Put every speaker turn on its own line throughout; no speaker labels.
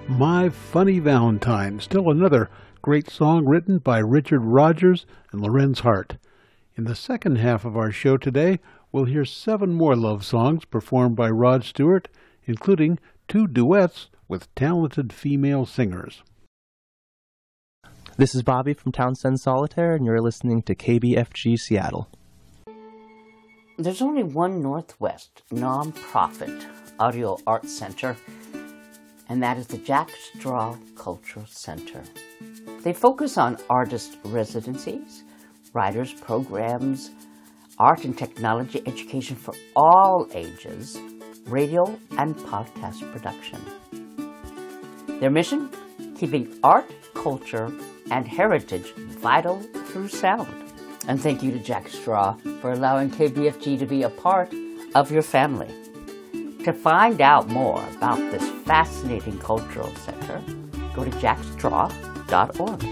My Funny Valentine, still another great song written by Richard Rodgers and Lorenz Hart. In the second half of our show today, we'll hear 7 more love songs performed by Rod Stewart, including 2 duets with talented female singers.
This is Bobby from Townsend Solitaire, and you're listening to KBFG Seattle.
There's only one Northwest nonprofit audio arts center, and that is the Jack Straw Cultural Center. They focus on artist residencies, writers programs, art and technology education for all ages, radio and podcast production. Their mission? Keeping art, culture, and heritage vital through sound. And thank you to Jack Straw for allowing KBFG to be a part of your family. To find out more about this fascinating cultural center, go to jackstraw.org.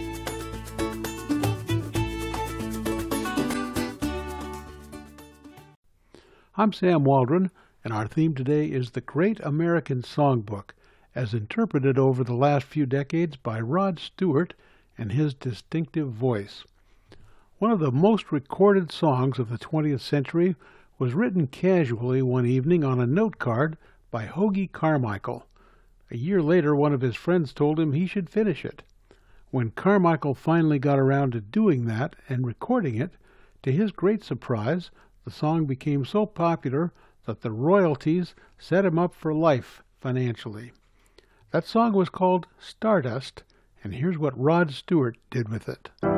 I'm Sam Waldron, and our theme today is the Great American Songbook, as interpreted over the last few decades by Rod Stewart and his distinctive voice. One of the most recorded songs of the 20th century was written casually one evening on a note card by Hoagy Carmichael. A year later, one of his friends told him he should finish it. When Carmichael finally got around to doing that and recording it, to his great surprise, the song became so popular that the royalties set him up for life financially. That song was called Stardust, and here's what Rod Stewart did with it.